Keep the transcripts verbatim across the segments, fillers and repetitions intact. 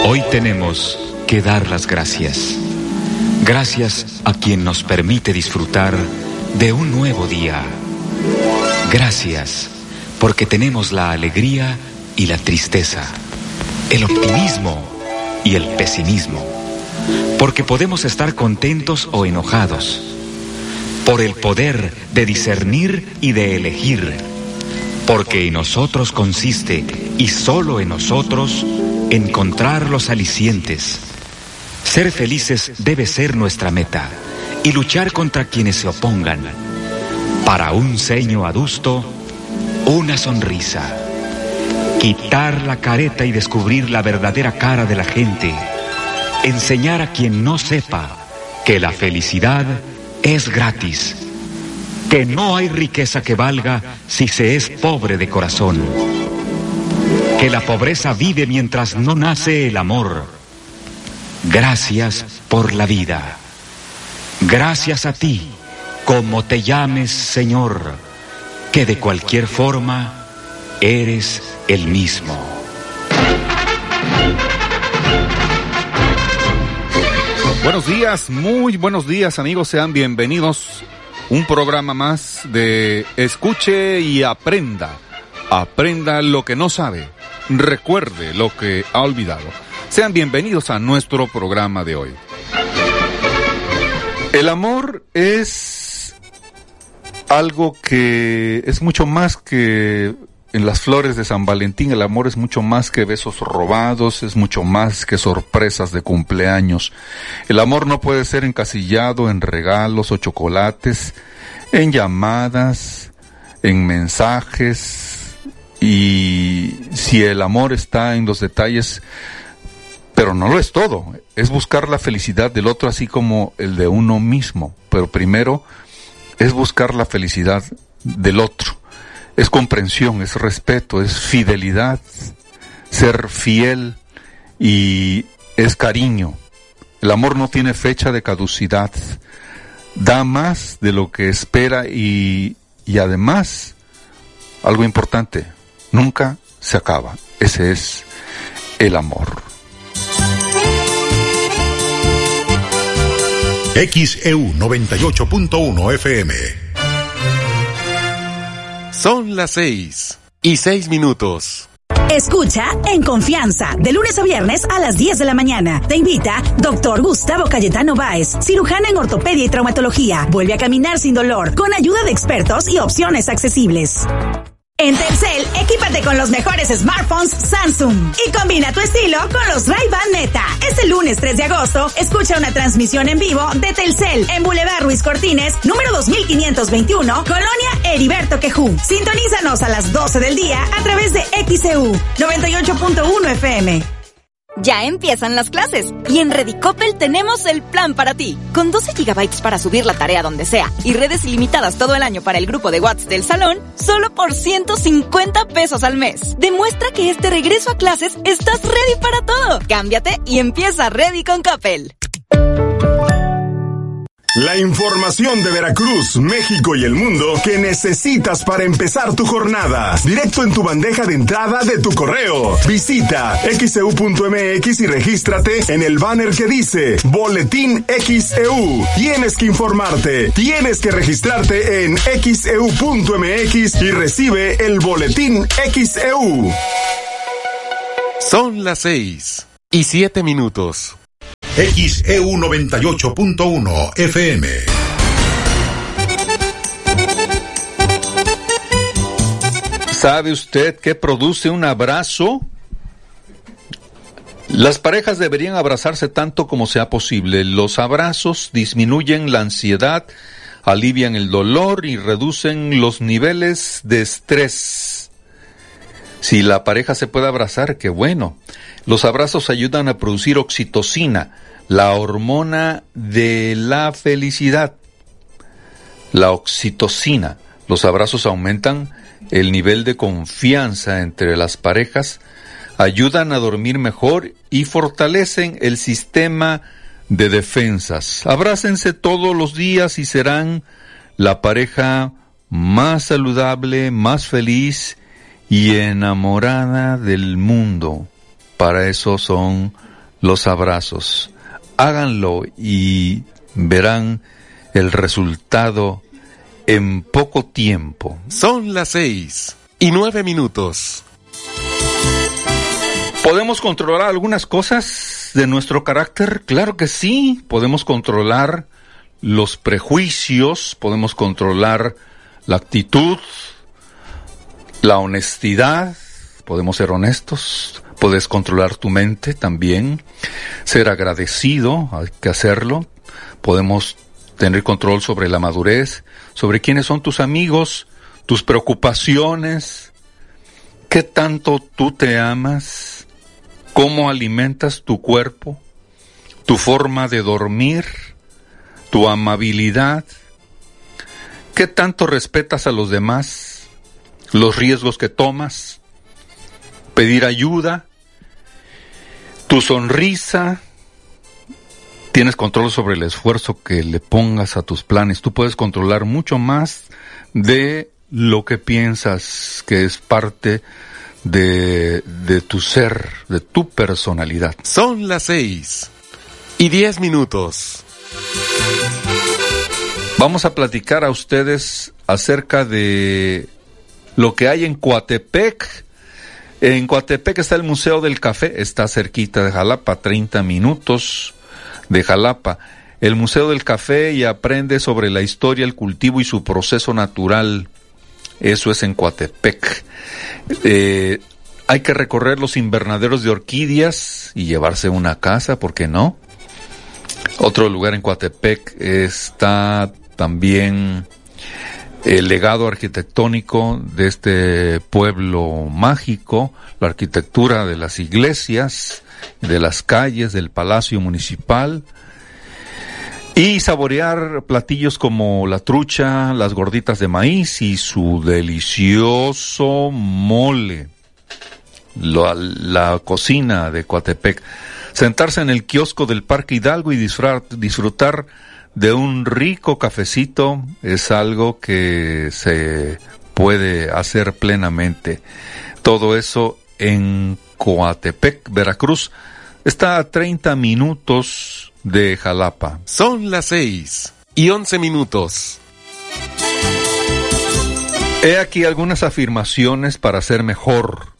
Hoy tenemos que dar las gracias. Gracias a quien nos permite disfrutar de un nuevo día. Gracias porque tenemos la alegría y la tristeza, el optimismo y el pesimismo, porque podemos estar contentos o enojados, por el poder de discernir y de elegir, porque en nosotros consiste, y solo en nosotros, encontrar los alicientes. Ser felices debe ser nuestra meta, y luchar contra quienes se opongan. Para un ceño adusto, una sonrisa. Quitar la careta y descubrir la verdadera cara de la gente. Enseñar a quien no sepa que la felicidad es gratis. Que no hay riqueza que valga si se es pobre de corazón. Que la pobreza vive mientras no nace el amor. Gracias por la vida. Gracias a ti, como te llames, Señor, que de cualquier forma eres el mismo. Buenos días, muy buenos días, amigos, sean bienvenidos. Un programa más de Escuche y Aprenda. Aprenda lo que no sabe, recuerde lo que ha olvidado. Sean bienvenidos a nuestro programa de hoy. El amor es algo que es mucho más que en las flores de San Valentín. El amor es mucho más que besos robados, es mucho más que sorpresas de cumpleaños. El amor no puede ser encasillado en regalos o chocolates, en llamadas, en mensajes. Y si el amor está en los detalles, pero no lo es todo, es buscar la felicidad del otro así como el de uno mismo, pero primero es buscar la felicidad del otro, es comprensión, es respeto, es fidelidad, ser fiel y es cariño. El amor no tiene fecha de caducidad, da más de lo que espera y, y además, algo importante, nunca se acaba. Ese es el amor. X E U noventa y ocho punto uno F M. Son las seis y seis minutos. Escucha En Confianza, de lunes a viernes a las diez de la mañana. Te invita doctor Gustavo Cayetano Báez, cirujano en ortopedia y traumatología. Vuelve a caminar sin dolor, con ayuda de expertos y opciones accesibles. En Telcel, equípate con los mejores smartphones Samsung y combina tu estilo con los Ray-Ban Meta. Este lunes tres de agosto, escucha una transmisión en vivo de Telcel en Boulevard Ruiz Cortines, número dos mil quinientos veintiuno, Colonia Heriberto Quejú. Sintonízanos a las doce del día a través de X E U noventa y ocho punto uno F M. Ya empiezan las clases y en Redicopel tenemos el plan para ti. Con doce gigabytes para subir la tarea donde sea y redes ilimitadas todo el año para el grupo de WhatsApp del salón, solo por ciento cincuenta pesos al mes. Demuestra que este regreso a clases estás ready para todo. Cámbiate y empieza Ready con Coppel. La información de Veracruz, México y el mundo que necesitas para empezar tu jornada. Directo en tu bandeja de entrada de tu correo. Visita x e u punto m x y regístrate en el banner que dice Boletín X E U. Tienes que informarte, tienes que registrarte en x e u punto m x y recibe el Boletín X E U. Son las seis y siete minutos. X E U noventa y ocho punto uno F M. ¿Sabe usted qué produce un abrazo? Las parejas deberían abrazarse tanto como sea posible. Los abrazos disminuyen la ansiedad, alivian el dolor y reducen los niveles de estrés. Si la pareja se puede abrazar, qué bueno. Los abrazos ayudan a producir oxitocina, la hormona de la felicidad. La oxitocina. Los abrazos aumentan el nivel de confianza entre las parejas, ayudan a dormir mejor y fortalecen el sistema de defensas. Abrácense todos los días y serán la pareja más saludable, más feliz y enamorada del mundo. Para eso son los abrazos. Háganlo y verán el resultado en poco tiempo. Son las seis y nueve minutos. ¿Podemos controlar algunas cosas de nuestro carácter? Claro que sí. Podemos controlar los prejuicios, podemos controlar la actitud, la honestidad, podemos ser honestos, puedes controlar tu mente también, ser agradecido, hay que hacerlo, podemos tener control sobre la madurez, sobre quiénes son tus amigos, tus preocupaciones, qué tanto tú te amas, cómo alimentas tu cuerpo, tu forma de dormir, tu amabilidad, qué tanto respetas a los demás, los riesgos que tomas, pedir ayuda, tu sonrisa, tienes control sobre el esfuerzo que le pongas a tus planes, tú puedes controlar mucho más de lo que piensas que es parte de, de tu ser, de tu personalidad. Son las seis y diez minutos. Vamos a platicar a ustedes acerca de lo que hay en Coatepec. En Coatepec está el Museo del Café, está cerquita de Jalapa, treinta minutos de Jalapa. El Museo del Café y aprende sobre la historia, el cultivo y su proceso natural. Eso es en Coatepec. Eh, hay que recorrer los invernaderos de orquídeas y llevarse una casa, ¿por qué no? Otro lugar en Coatepec está también el legado arquitectónico de este pueblo mágico, la arquitectura de las iglesias, de las calles, del Palacio Municipal, y saborear platillos como la trucha, las gorditas de maíz y su delicioso mole, la, la cocina de Coatepec. Sentarse en el kiosco del Parque Hidalgo y disfrutar, disfrutar de un rico cafecito es algo que se puede hacer plenamente. Todo eso en Coatepec, Veracruz. Está a treinta minutos de Jalapa. Son las seis y once minutos. He aquí algunas afirmaciones para ser mejor.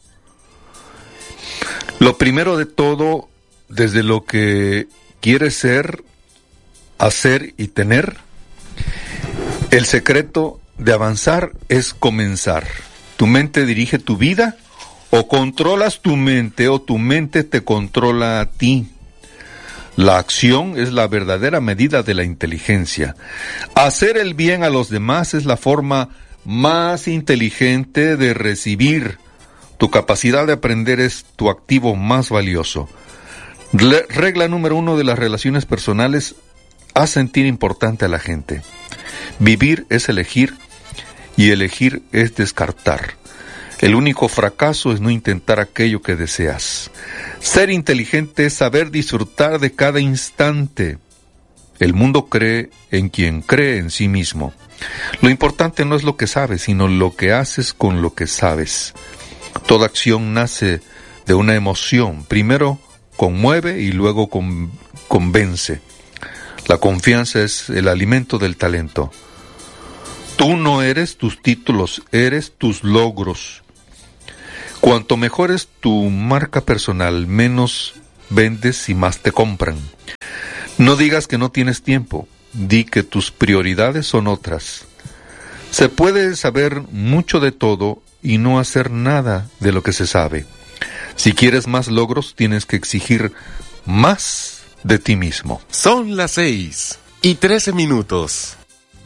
Lo primero de todo, desde lo que quieres ser, hacer y tener, el secreto de avanzar es comenzar. Tu mente dirige tu vida, o controlas tu mente o tu mente te controla a ti. La acción es la verdadera medida de la inteligencia. Hacer el bien a los demás es la forma más inteligente de recibir. Tu capacidad de aprender es tu activo más valioso. Le- regla número uno de las relaciones personales: haz sentir importante a la gente. Vivir es elegir y elegir es descartar. El único fracaso es no intentar aquello que deseas. Ser inteligente es saber disfrutar de cada instante. El mundo cree en quien cree en sí mismo. Lo importante no es lo que sabes, sino lo que haces con lo que sabes. Toda acción nace de una emoción. Primero conmueve y luego con, convence. La confianza es el alimento del talento. Tú no eres tus títulos, eres tus logros. Cuanto mejor es tu marca personal, menos vendes y más te compran. No digas que no tienes tiempo, di que tus prioridades son otras. Se puede saber mucho de todo y no hacer nada de lo que se sabe. Si quieres más logros, tienes que exigir más de ti mismo. Son las seis y trece minutos.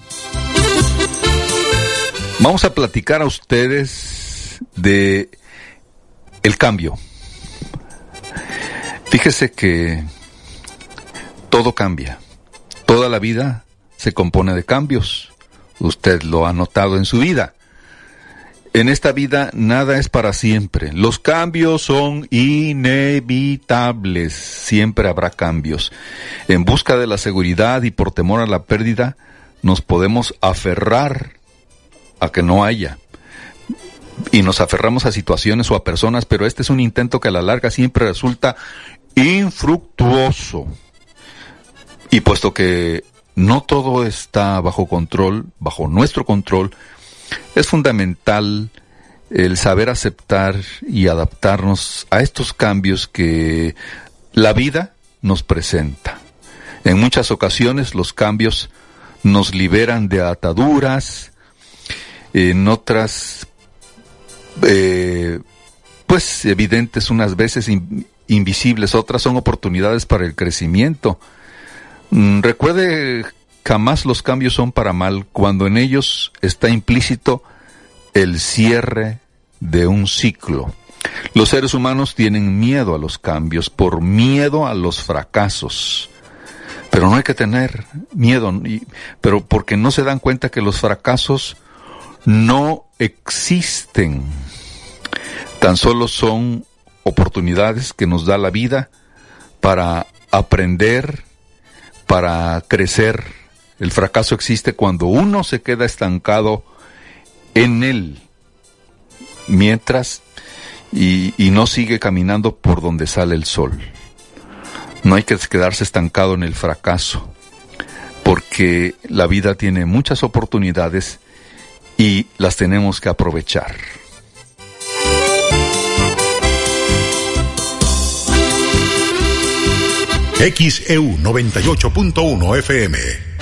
Vamos a platicar a ustedes de el cambio. Fíjese que todo cambia. Toda la vida se compone de cambios. Usted lo ha notado en su vida. En esta vida nada es para siempre. Los cambios son inevitables. Siempre habrá cambios. En busca de la seguridad y por temor a la pérdida, nos podemos aferrar a que no haya. Y nos aferramos a situaciones o a personas, pero este es un intento que a la larga siempre resulta infructuoso. Y puesto que no todo está bajo control, bajo nuestro control, es fundamental el saber aceptar y adaptarnos a estos cambios que la vida nos presenta. En muchas ocasiones los cambios nos liberan de ataduras, en otras, eh, pues evidentes unas veces, in, invisibles, otras son oportunidades para el crecimiento. Mm, recuerde, jamás los cambios son para mal, cuando en ellos está implícito el cierre de un ciclo. Los seres humanos tienen miedo a los cambios, por miedo a los fracasos. Pero no hay que tener miedo, pero porque no se dan cuenta que los fracasos no existen. Tan solo son oportunidades que nos da la vida para aprender, para crecer. El fracaso existe cuando uno se queda estancado en él, mientras y, y no sigue caminando por donde sale el sol. No hay que quedarse estancado en el fracaso, porque la vida tiene muchas oportunidades y las tenemos que aprovechar. X E U noventa y ocho punto uno F M.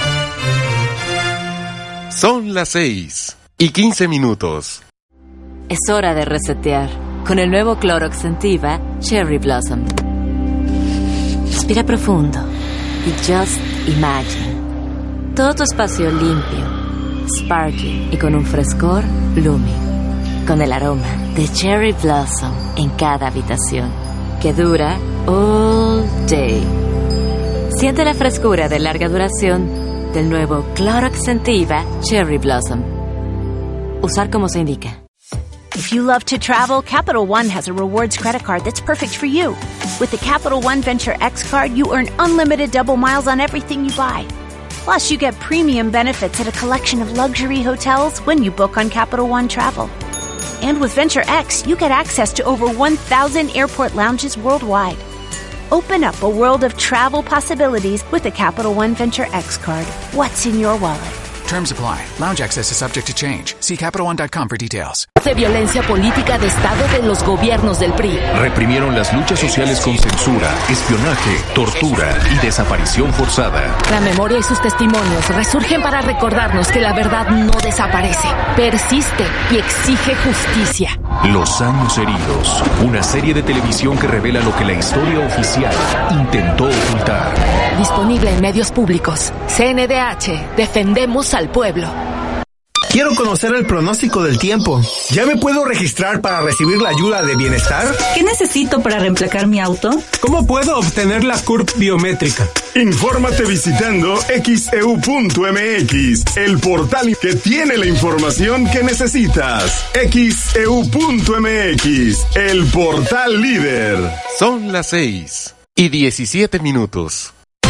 Son las seis y quince minutos. Es hora de resetear con el nuevo Clorox Scentiva Cherry Blossom. Respira profundo y just imagine todo tu espacio limpio, sparkling y con un frescor blooming, con el aroma de Cherry Blossom en cada habitación, que dura all day. Siente la frescura de larga duración del nuevo Clorox Scentiva Cherry Blossom. Usar como se indica. If you love to travel, Capital One has a rewards credit card that's perfect for you. With the Capital One Venture X card, you earn unlimited double miles on everything you buy. Plus, you get premium benefits at a collection of luxury hotels when you book on Capital One Travel. And with Venture X, you get access to over one thousand airport lounges worldwide. Open up a world of travel possibilities with the Capital One Venture X card. What's in your wallet? Terms apply. Lounge access is subject to change. See Capital One dot com for details. De violencia política de Estado de los gobiernos del P R I. Reprimieron las luchas sociales con censura, espionaje, tortura y desaparición forzada. La memoria y sus testimonios resurgen para recordarnos que la verdad no desaparece, persiste y exige justicia. Los años heridos. Una serie de televisión que revela lo que la historia oficial intentó ocultar. Disponible en medios públicos. C N D H. Defendemos al pueblo. Quiero conocer el pronóstico del tiempo. ¿Ya me puedo registrar para recibir la ayuda de bienestar? ¿Qué necesito para reemplacar mi auto? ¿Cómo puedo obtener la C U R P biométrica? Infórmate visitando X E U punto M X, el portal que tiene la información que necesitas. X E U punto M X, el portal líder. Son las seis y diecisiete minutos.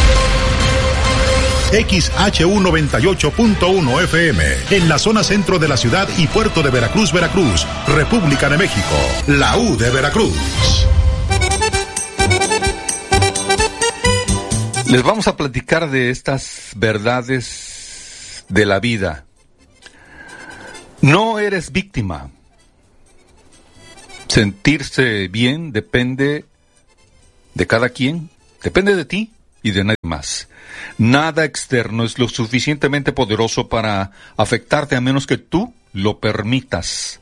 X H U noventa y ocho punto uno F M, en la zona centro de la ciudad y puerto de Veracruz, Veracruz, República de México, la U de Veracruz. Les vamos a platicar de estas verdades de la vida. No eres víctima. Sentirse bien depende de cada quien, depende de ti y de nadie más. Nada externo es lo suficientemente poderoso para afectarte a menos que tú lo permitas.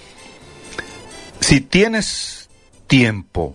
Si tienes tiempo,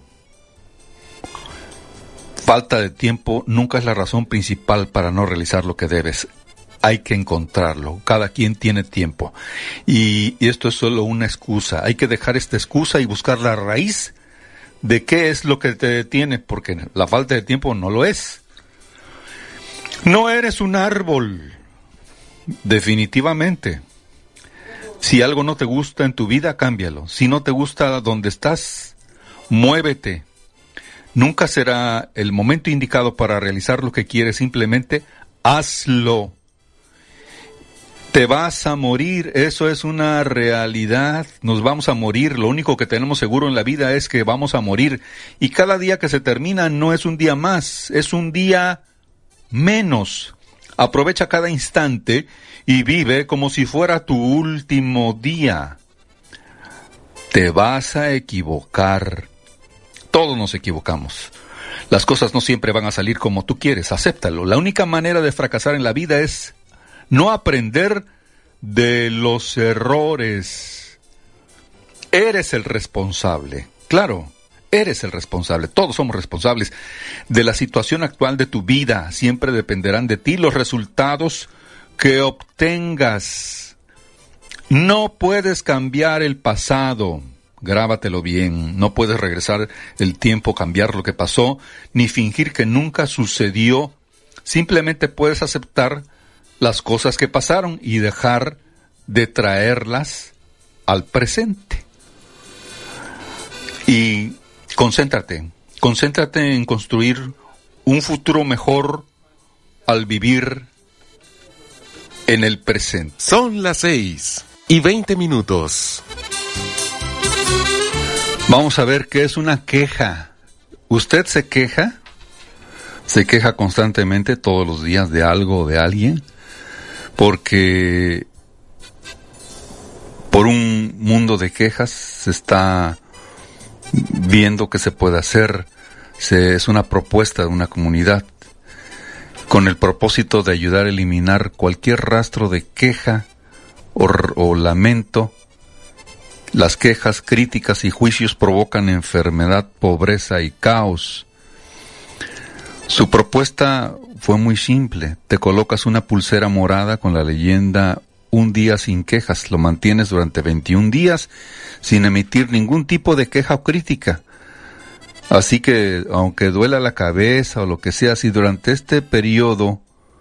falta de tiempo nunca es la razón principal para no realizar lo que debes. Hay que encontrarlo. Cada quien tiene tiempo. Y, y esto es solo una excusa. Hay que dejar esta excusa y buscar la raíz de qué es lo que te detiene, porque la falta de tiempo no lo es. No eres un árbol, definitivamente. Si algo no te gusta en tu vida, cámbialo. Si no te gusta donde estás, muévete. Nunca será el momento indicado para realizar lo que quieres, simplemente hazlo. Te vas a morir, eso es una realidad, nos vamos a morir, lo único que tenemos seguro en la vida es que vamos a morir, y cada día que se termina no es un día más, es un día menos. Aprovecha cada instante y vive como si fuera tu último día. Te vas a equivocar, todos nos equivocamos. Las cosas no siempre van a salir como tú quieres, acéptalo. La única manera de fracasar en la vida es no aprender de los errores. Eres el responsable, claro, eres el responsable, todos somos responsables de la situación actual de tu vida, siempre dependerán de ti los resultados que obtengas. No puedes cambiar el pasado, grábatelo bien, no puedes regresar el tiempo, cambiar lo que pasó, ni fingir que nunca sucedió, simplemente puedes aceptar las cosas que pasaron y dejar de traerlas al presente. Y concéntrate, concéntrate en construir un futuro mejor al vivir en el presente. Son las seis y veinte minutos. Vamos a ver qué es una queja. ¿Usted se queja? ¿Se queja constantemente todos los días de algo o de alguien? Porque por un mundo de quejas se está viendo qué se puede hacer. Se, es una propuesta de una comunidad con el propósito de ayudar a eliminar cualquier rastro de queja o, o lamento. Las quejas, críticas y juicios provocan enfermedad, pobreza y caos. Su propuesta fue muy simple. Te colocas una pulsera morada con la leyenda "Un día sin quejas". Lo mantienes durante veintiún días sin emitir ningún tipo de queja o crítica. Así que, aunque duela la cabeza o lo que sea, si durante este periodo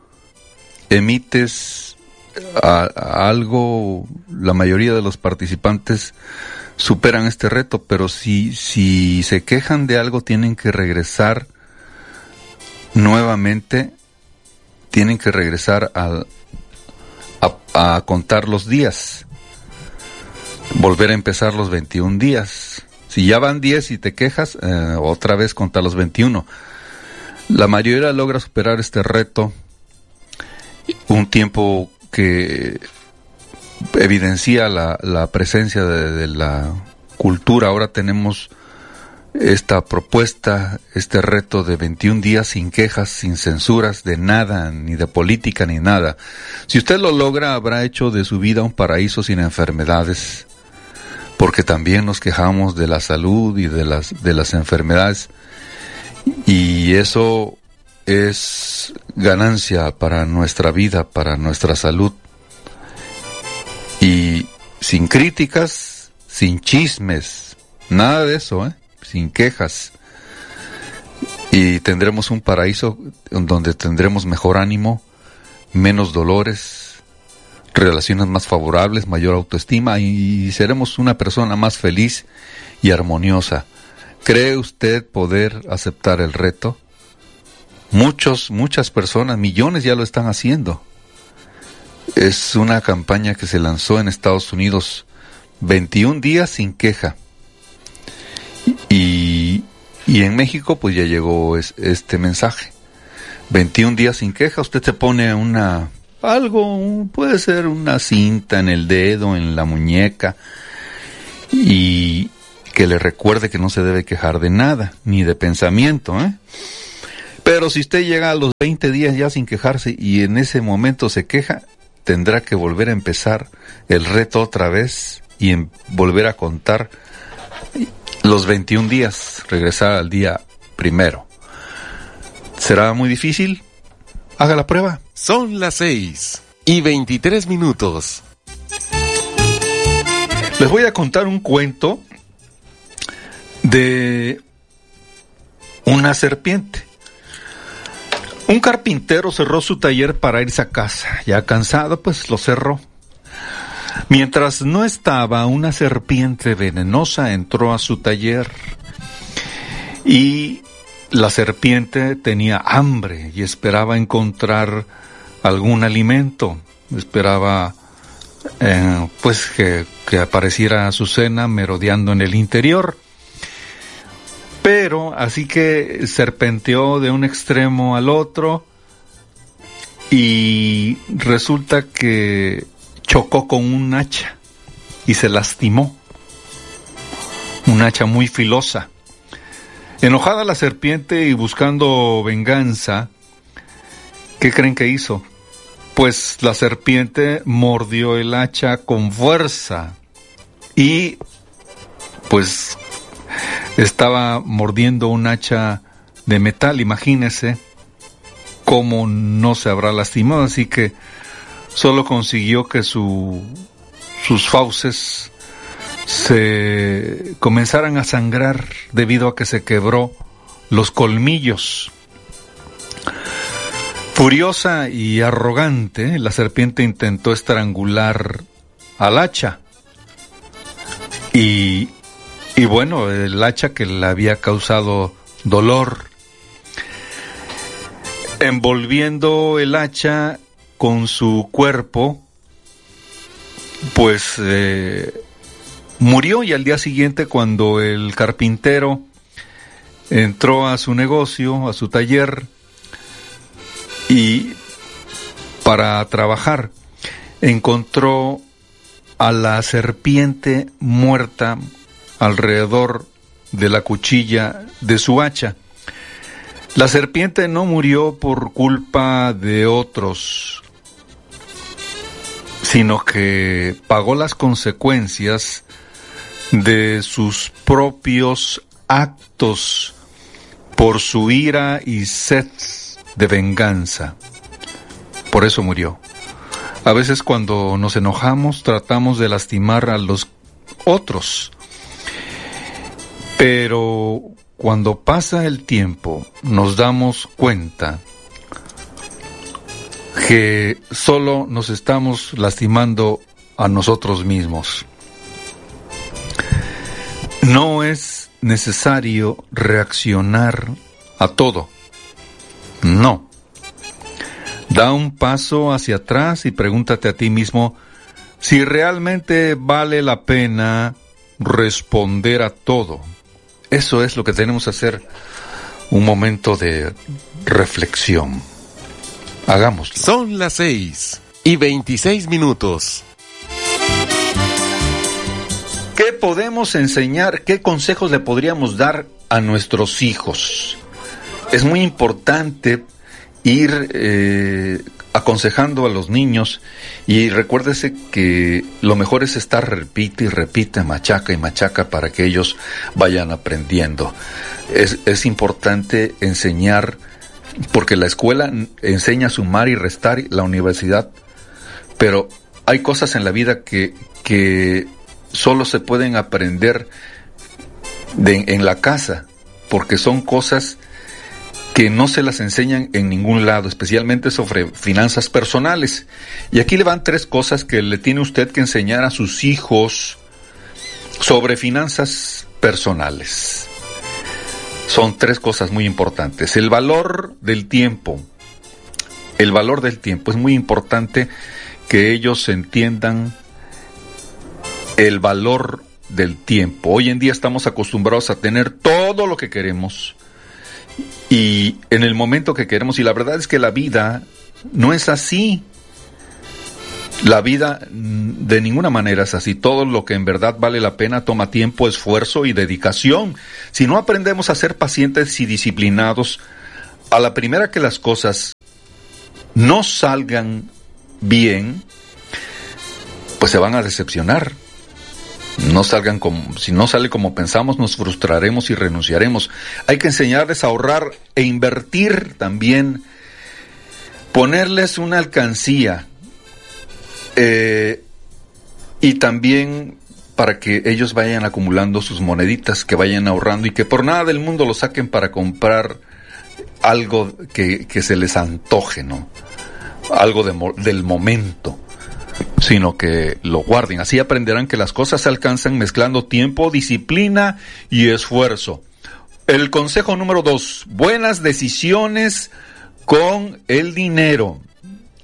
emites a, a algo, la mayoría de los participantes superan este reto, pero si, si se quejan de algo, tienen que regresar nuevamente, tienen que regresar a, a, a contar los días, volver a empezar los veintiún días. Si ya van diez y te quejas, eh, otra vez contar los veintiuno. La mayoría logra superar este reto, un tiempo que evidencia la, la presencia de, de la cultura. Ahora tenemos esta propuesta, este reto de veintiún días sin quejas, sin censuras de nada, ni de política, ni nada. Si usted lo logra, habrá hecho de su vida un paraíso sin enfermedades, porque también nos quejamos de la salud y de las, de las enfermedades, y eso es ganancia para nuestra vida, para nuestra salud. Y sin críticas, sin chismes, nada de eso, ¿eh? Sin quejas, y tendremos un paraíso donde tendremos mejor ánimo, menos dolores, relaciones más favorables, mayor autoestima, y seremos una persona más feliz y armoniosa. ¿Cree usted poder aceptar el reto? Muchos, muchas personas, millones ya lo están haciendo. Es una campaña que se lanzó en Estados Unidos, veintiún días sin queja. Y, y en México pues ya llegó es, este mensaje, veintiún días sin queja. Usted se pone una, algo, puede ser una cinta en el dedo, en la muñeca, y que le recuerde que no se debe quejar de nada, ni de pensamiento, ¿eh? Pero si usted llega a los veinte días ya sin quejarse y en ese momento se queja, tendrá que volver a empezar el reto otra vez y en, volver a contar los veintiún días, regresar al día primero. ¿Será muy difícil? Haga la prueba. Son las seis y veintitrés minutos. Les voy a contar un cuento de una serpiente. Un carpintero cerró su taller para irse a casa. Ya cansado, pues lo cerró. Mientras no estaba, una serpiente venenosa entró a su taller. Y la serpiente tenía hambre y esperaba encontrar algún alimento. Esperaba eh, pues que, que apareciera Azucena merodeando en el interior. Pero así que serpenteó de un extremo al otro y resulta que chocó con un hacha y se lastimó. Un hacha muy filosa. Enojada la serpiente y buscando venganza, ¿qué creen que hizo? Pues la serpiente mordió el hacha con fuerza y pues estaba mordiendo un hacha de metal. Imagínese cómo no se habrá lastimado, así que solo consiguió que su, sus fauces se comenzaran a sangrar debido a que se quebró los colmillos. Furiosa y arrogante, la serpiente intentó estrangular al hacha. Y, y bueno, el hacha que le había causado dolor. Envolviendo el hacha con su cuerpo, pues eh, murió, y al día siguiente, cuando el carpintero entró a su negocio, a su taller, y para trabajar, encontró a la serpiente muerta alrededor de la cuchilla de su hacha. La serpiente no murió por culpa de otros, sino que pagó las consecuencias de sus propios actos por su ira y sed de venganza. Por eso murió. A veces cuando nos enojamos tratamos de lastimar a los otros, pero cuando pasa el tiempo nos damos cuenta que solo nos estamos lastimando a nosotros mismos. No es necesario reaccionar a todo. No. Da un paso hacia atrás y pregúntate a ti mismo si realmente vale la pena responder a todo. Eso es lo que tenemos que hacer, un momento de reflexión. Hagámoslo. Son las seis y veintiséis minutos. ¿Qué podemos enseñar? ¿Qué consejos le podríamos dar a nuestros hijos? Es muy importante ir eh, aconsejando a los niños, y recuérdese que lo mejor es estar repite y repite, machaca y machaca para que ellos vayan aprendiendo. Es, es importante enseñar, porque la escuela enseña a sumar y restar, la universidad, pero hay cosas en la vida que, que solo se pueden aprender de, en la casa, porque son cosas que no se las enseñan en ningún lado, especialmente sobre finanzas personales. Y aquí le van tres cosas que le tiene usted que enseñar a sus hijos sobre finanzas personales. Son tres cosas muy importantes. El valor del tiempo. El valor del tiempo. Es muy importante que ellos entiendan el valor del tiempo. Hoy en día estamos acostumbrados a tener todo lo que queremos y en el momento que queremos, y la verdad es que la vida no es así. La vida de ninguna manera es así. Todo lo que en verdad vale la pena toma tiempo, esfuerzo y dedicación. Si no aprendemos a ser pacientes y disciplinados, a la primera que las cosas no salgan bien, pues se van a decepcionar. No salgan como, si no sale como pensamos, nos frustraremos y renunciaremos. Hay que enseñarles a ahorrar e invertir también. Ponerles una alcancía. Eh, y también para que ellos vayan acumulando sus moneditas, que vayan ahorrando y que por nada del mundo lo saquen para comprar algo que, que se les antoje, ¿no? Algo de, del momento, sino que lo guarden. Así aprenderán que las cosas se alcanzan mezclando tiempo, disciplina y esfuerzo. El consejo número dos, buenas decisiones con el dinero.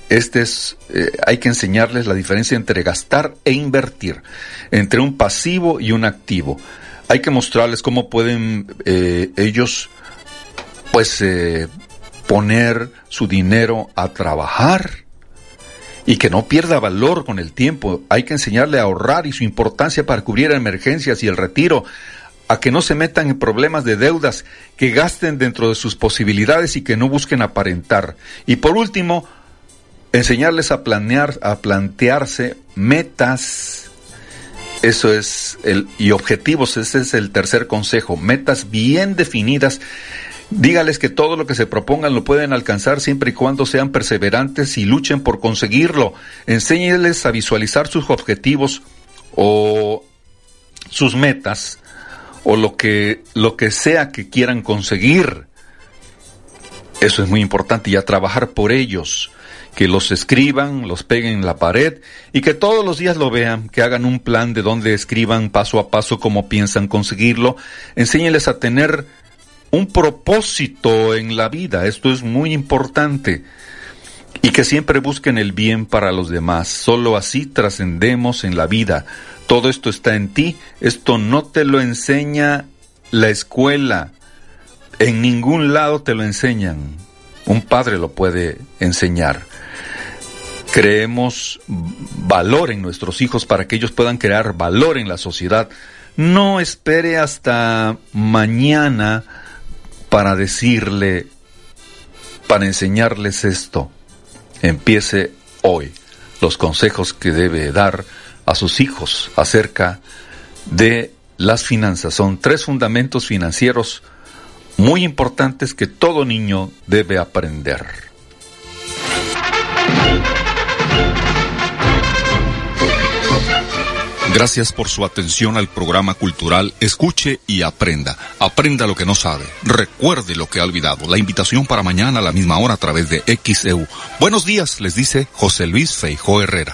Este es, eh, hay que enseñarles la diferencia entre gastar e invertir, entre un pasivo y un activo. Hay que mostrarles cómo pueden eh, ellos, pues, eh, poner su dinero a trabajar y que no pierda valor con el tiempo. Hay que enseñarle a ahorrar y su importancia para cubrir emergencias y el retiro, a que no se metan en problemas de deudas, que gasten dentro de sus posibilidades y que no busquen aparentar. Y por último, enseñarles a planear, a plantearse metas, eso es el, y objetivos. Ese es el tercer consejo, metas bien definidas. Dígales que todo lo que se propongan lo pueden alcanzar siempre y cuando sean perseverantes y luchen por conseguirlo. Enséñeles a visualizar sus objetivos o sus metas o lo que, lo que sea que quieran conseguir. Eso es muy importante, y a trabajar por ellos. Que los escriban, los peguen en la pared y que todos los días lo vean, que hagan un plan de donde escriban paso a paso cómo piensan conseguirlo. Enséñeles a tener un propósito en la vida, esto es muy importante, y que siempre busquen el bien para los demás. Solo así trascendemos en la vida. Todo esto está en ti, esto no te lo enseña la escuela, en ningún lado te lo enseñan, un padre lo puede enseñar. Creemos valor en nuestros hijos para que ellos puedan crear valor en la sociedad. No espere hasta mañana para decirle, para enseñarles esto. Empiece hoy los consejos que debe dar a sus hijos acerca de las finanzas. Son tres fundamentos financieros muy importantes que todo niño debe aprender. Gracias por su atención al programa cultural Escuche y Aprenda. Aprenda lo que no sabe. Recuerde lo que ha olvidado. La invitación para mañana a la misma hora a través de X E U. Buenos días, les dice José Luis Feijó Herrera.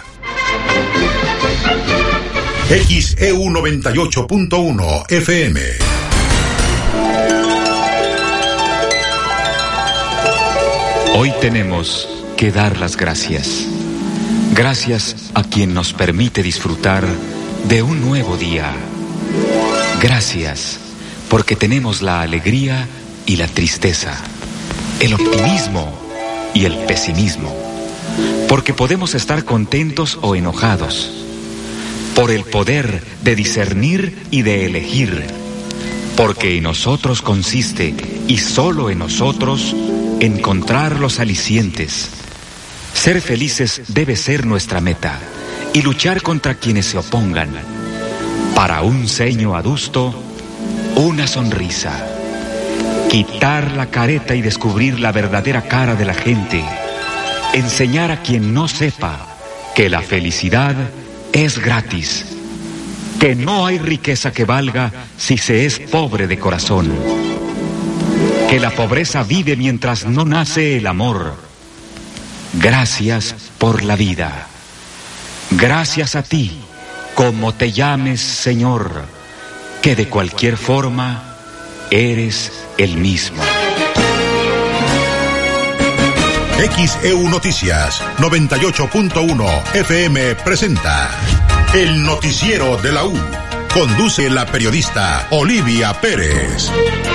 X E U noventa y ocho punto uno F M. Hoy tenemos que dar las gracias. Gracias a quien nos permite disfrutar de un nuevo día. Gracias porque tenemos la alegría y la tristeza, el optimismo y el pesimismo, porque podemos estar contentos o enojados, por el poder de discernir y de elegir, porque en nosotros consiste, y solo en nosotros, encontrar los alicientes. Ser felices debe ser nuestra meta, y luchar contra quienes se opongan. Para un ceño adusto, una sonrisa. Quitar la careta y descubrir la verdadera cara de la gente. Enseñar a quien no sepa que la felicidad es gratis. Que no hay riqueza que valga si se es pobre de corazón. Que la pobreza vive mientras no nace el amor. Gracias por la vida. Gracias a ti, como te llames, Señor, que de cualquier forma eres el mismo. X E U Noticias noventa y ocho punto uno F M presenta El Noticiero de la U. Conduce la periodista Olivia Pérez.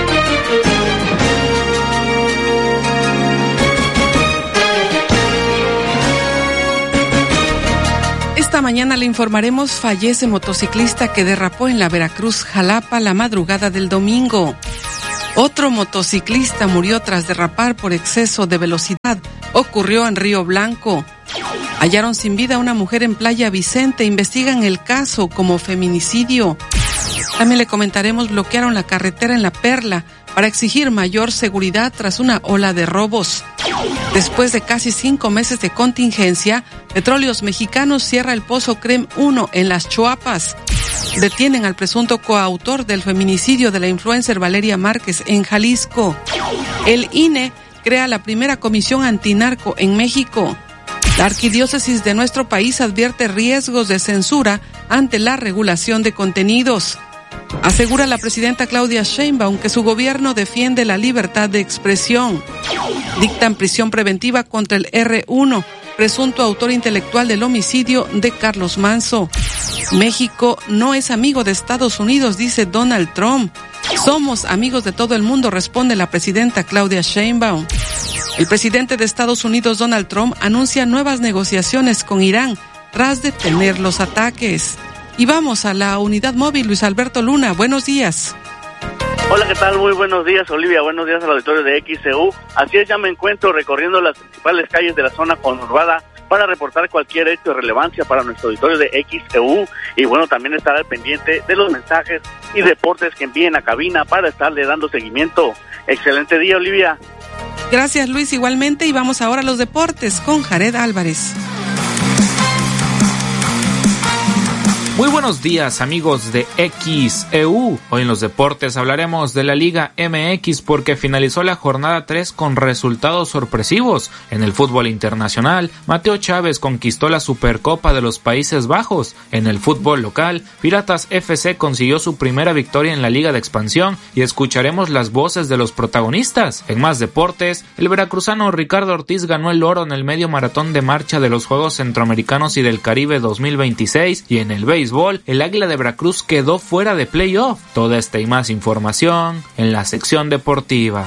Esta mañana le informaremos: fallece motociclista que derrapó en la Veracruz Jalapa la madrugada del domingo. Otro motociclista murió tras derrapar por exceso de velocidad. Ocurrió en Río Blanco. Hallaron sin vida a una mujer en Playa Vicente. Investigan el caso como feminicidio. También le comentaremos: bloquearon la carretera en La Perla para exigir mayor seguridad tras una ola de robos. Después de casi cinco meses de contingencia, Petróleos Mexicanos cierra el pozo Crem uno en Las Choapas. Detienen al presunto coautor del feminicidio de la influencer Valeria Márquez en Jalisco. El I N E crea la primera comisión antinarco en México. La arquidiócesis de nuestro país advierte riesgos de censura ante la regulación de contenidos. Asegura la presidenta Claudia Sheinbaum que su gobierno defiende la libertad de expresión. Dictan prisión preventiva contra el erre uno. presunto autor intelectual del homicidio de Carlos Manso. México no es amigo de Estados Unidos, dice Donald Trump. Somos amigos de todo el mundo, responde la presidenta Claudia Sheinbaum. El presidente de Estados Unidos, Donald Trump, anuncia nuevas negociaciones con Irán tras detener los ataques. Y vamos a la unidad móvil, Luis Alberto Luna. Buenos días. Hola, ¿qué tal? Muy buenos días, Olivia. Buenos días al auditorio de X E U. Así es, ya me encuentro recorriendo las principales calles de la zona conurbada para reportar cualquier hecho de relevancia para nuestro auditorio de X E U. Y bueno, también estar al pendiente de los mensajes y reportes que envíen a cabina para estarle dando seguimiento. Excelente día, Olivia. Gracias, Luis, igualmente. Y vamos ahora a los deportes con Jared Álvarez. Muy buenos días, amigos de X E U. Hoy en los deportes hablaremos de la Liga M X porque finalizó la jornada tres con resultados sorpresivos. En el fútbol internacional, Mateo Chávez conquistó la Supercopa de los Países Bajos. En el fútbol local, Piratas F C consiguió su primera victoria en la Liga de Expansión y escucharemos las voces de los protagonistas. En más deportes, el veracruzano Ricardo Ortiz ganó el oro en el medio maratón de marcha de los Juegos Centroamericanos y del Caribe dos mil veintiséis y en el béisbol, el Águila de Veracruz quedó fuera de playoff. Toda esta y más información en la sección deportiva.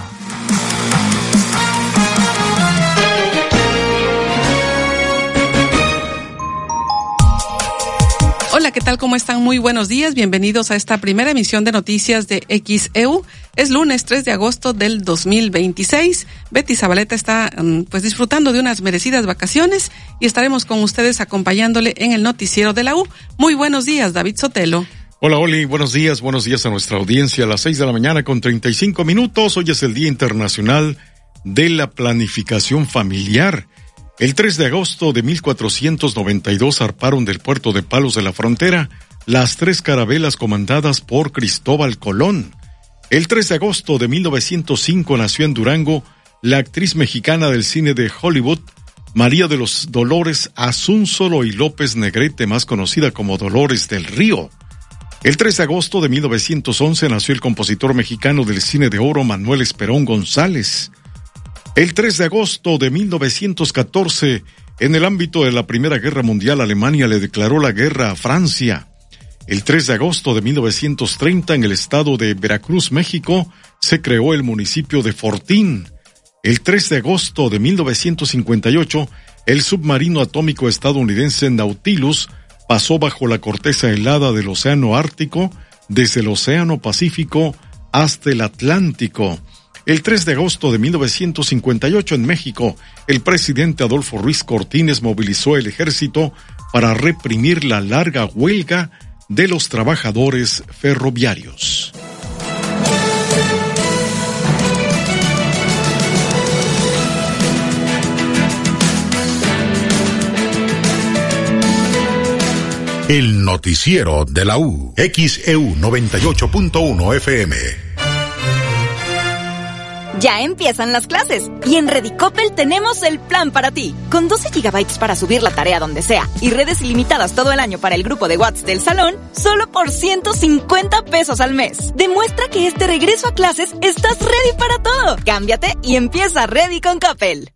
Hola, ¿qué tal? ¿Cómo están? Muy buenos días. Bienvenidos a esta primera emisión de noticias de X E U. Es lunes tres de agosto del dos mil veintiséis. Betty Zabaleta está pues disfrutando de unas merecidas vacaciones y estaremos con ustedes acompañándole en el noticiero de la U. Muy buenos días, David Sotelo. Hola, Oli, buenos días, buenos días a nuestra audiencia. A las seis de la mañana con treinta y cinco minutos. Hoy es el Día Internacional de la Planificación Familiar. El tres de agosto de mil cuatrocientos noventa y dos zarparon del puerto de Palos de la Frontera las tres carabelas comandadas por Cristóbal Colón. El tres de agosto de mil novecientos cinco nació en Durango la actriz mexicana del cine de Hollywood, María de los Dolores Asúnzolo y López Negrete, más conocida como Dolores del Río. El tres de agosto de mil novecientos once nació el compositor mexicano del cine de oro Manuel Esperón González. El tres de agosto de mil novecientos catorce, en el ámbito de la Primera Guerra Mundial, Alemania le declaró la guerra a Francia. El tres de agosto de mil novecientos treinta, en el estado de Veracruz, México, se creó el municipio de Fortín. El tres de agosto de mil novecientos cincuenta y ocho, el submarino atómico estadounidense Nautilus pasó bajo la corteza helada del Océano Ártico, desde el Océano Pacífico hasta el Atlántico. El tres de agosto de mil novecientos cincuenta y ocho en México, el presidente Adolfo Ruiz Cortines movilizó el ejército para reprimir la larga huelga de los trabajadores ferroviarios. El noticiero de la U, X E U noventa y ocho punto uno F M. Ya empiezan las clases y en Redicopel tenemos el plan para ti. Con doce gigabytes para subir la tarea donde sea y redes ilimitadas todo el año para el grupo de WhatsApp del salón, solo por ciento cincuenta pesos al mes. Demuestra que este regreso a clases estás ready para todo. Cámbiate y empieza Ready con Coppel.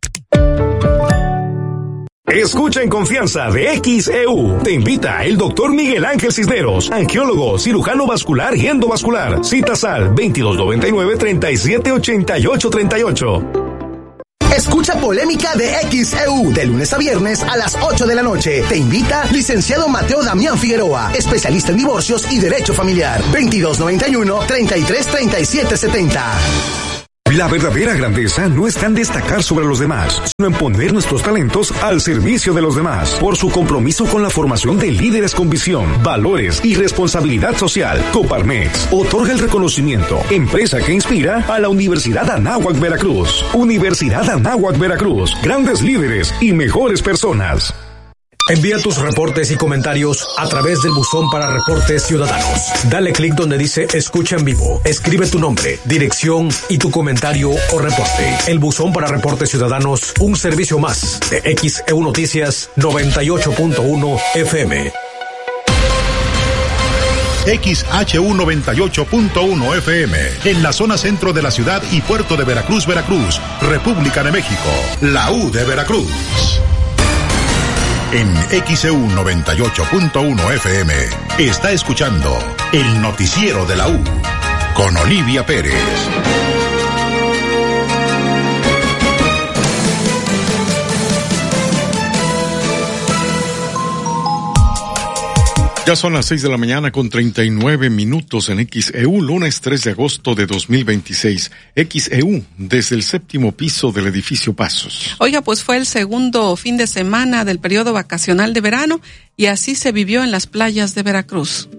Escucha en confianza de X E U. Te invita el doctor Miguel Ángel Cisneros, angiólogo, cirujano vascular y endovascular. Citas al veintidós noventa y nueve, treinta y siete, ochenta y ocho, treinta y ocho. Escucha Polémica de X E U de lunes a viernes a las ocho de la noche. Te invita licenciado Mateo Damián Figueroa, especialista en divorcios y derecho familiar. veintidós noventa y uno, treinta y tres, treinta y siete, setenta. La verdadera grandeza no está en destacar sobre los demás, sino en poner nuestros talentos al servicio de los demás. Por su compromiso con la formación de líderes con visión, valores y responsabilidad social, Coparmex otorga el reconocimiento Empresa que Inspira a la Universidad Anáhuac Veracruz. Universidad Anáhuac Veracruz, grandes líderes y mejores personas. Envía tus reportes y comentarios a través del buzón para reportes ciudadanos. Dale clic donde dice Escucha en vivo. Escribe tu nombre, dirección y tu comentario o reporte. El buzón para reportes ciudadanos, un servicio más de X E U Noticias noventa y ocho punto uno F M. X H U noventa y ocho punto uno F M, en la zona centro de la ciudad y puerto de Veracruz, Veracruz, República de México, la U de Veracruz. En X E U noventa y ocho punto uno F M está escuchando el noticiero de la U con Olivia Pérez. Ya son las seis de la mañana con treinta y nueve minutos en X E U, lunes tres de agosto de dos mil veintiséis. X E U, desde el séptimo piso del edificio Pasos. Oiga, pues fue el segundo fin de semana del periodo vacacional de verano y así se vivió en las playas de Veracruz.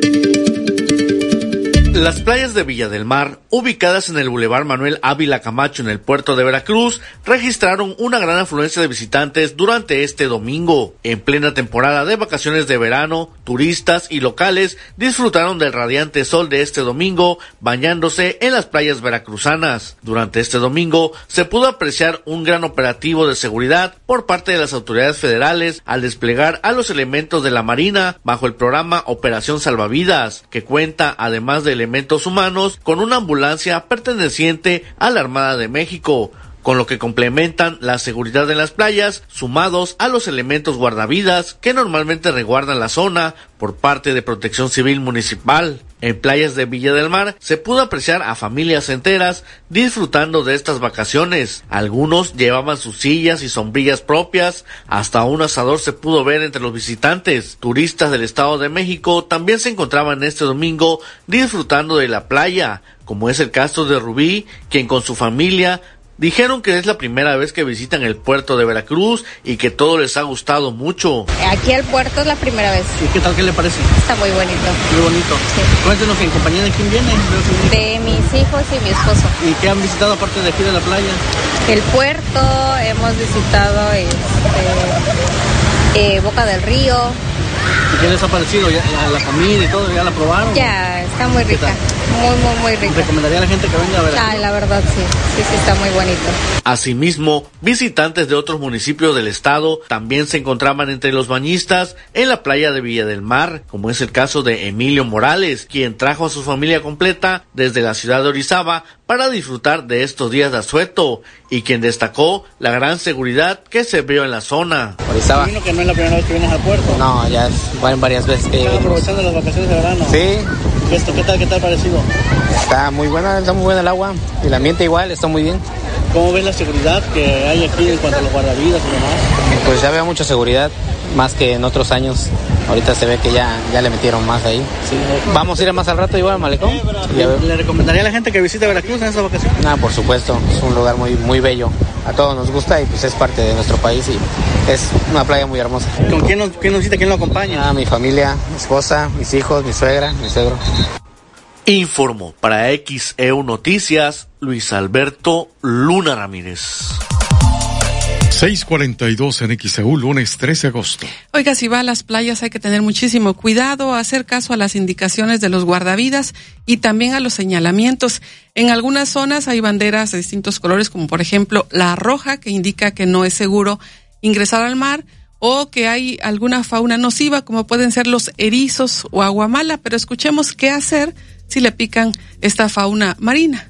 Las playas de Villa del Mar, ubicadas en el Boulevard Manuel Ávila Camacho en el puerto de Veracruz, registraron una gran afluencia de visitantes durante este domingo. En plena temporada de vacaciones de verano, turistas y locales disfrutaron del radiante sol de este domingo, bañándose en las playas veracruzanas. Durante este domingo se pudo apreciar un gran operativo de seguridad por parte de las autoridades federales al desplegar a los elementos de la Marina bajo el programa Operación Salvavidas, que cuenta, además de elementos humanos, con una ambulancia perteneciente a la Armada de México, con lo que complementan la seguridad en las playas, sumados a los elementos guardavidas que normalmente resguardan la zona por parte de Protección Civil Municipal. En playas de Villa del Mar se pudo apreciar a familias enteras disfrutando de estas vacaciones. Algunos llevaban sus sillas y sombrillas propias, hasta un asador se pudo ver entre los visitantes. Turistas del Estado de México también se encontraban este domingo disfrutando de la playa, como es el caso de Rubí, quien con su familia dijeron que es la primera vez que visitan el puerto de Veracruz y que todo les ha gustado mucho. Aquí al puerto es la primera vez. ¿Y qué tal, qué le parece? Está muy bonito. Muy bonito. Sí. Cuéntenos, ¿en compañía de quién vienen? De mis hijos y mi esposo. ¿Y qué han visitado aparte de aquí de la playa? El puerto, hemos visitado este, eh, Boca del Río. ¿Y qué les ha parecido? ¿Ya, la, la comida y todo, ya la probaron? Ya, está muy rica. Muy, muy, muy rica. ¿Recomendaría a la gente que venga a ver? Ah, la verdad, sí. Sí, sí, está muy bonito. Asimismo, visitantes de otros municipios del estado también se encontraban entre los bañistas en la playa de Villa del Mar, como es el caso de Emilio Morales, quien trajo a su familia completa desde la ciudad de Orizaba para disfrutar de estos días de asueto, y quien destacó la gran seguridad que se vio en la zona. Orizaba. Imagino que no es la primera vez que vienes al puerto. No, ya es bueno, varias veces que ¿Estás aprovechando las vacaciones de verano? Sí. ¿Esto qué tal, qué tal parecido? Está muy buena, está muy buena el agua, y el ambiente igual, está muy bien. ¿Cómo ves la seguridad que hay aquí en cuanto a los guardavidas y demás? Pues ya veo mucha seguridad, más que en otros años. Ahorita se ve que ya, ya le metieron más ahí. Sí. Vamos a ir más al rato igual al malecón. ¿Le, ¿Le recomendaría a la gente que visite Veracruz en esta vacación? No, por supuesto, es un lugar muy, muy bello. A todos nos gusta y pues es parte de nuestro país y es una playa muy hermosa. ¿Con quién nos, quién nos visita, quién lo acompaña? Ah, mi familia, mi esposa, mis hijos, mi suegra, mi suegro. Informó para X E U Noticias, Luis Alberto Luna Ramírez. seis cuarenta y dos en X E U, lunes trece de agosto. Oiga, si va a las playas hay que tener muchísimo cuidado, hacer caso a las indicaciones de los guardavidas y también a los señalamientos. En algunas zonas hay banderas de distintos colores, como por ejemplo la roja, que indica que no es seguro ingresar al mar, o que hay alguna fauna nociva, como pueden ser los erizos o aguamala, pero escuchemos qué hacer si le pican esta fauna marina.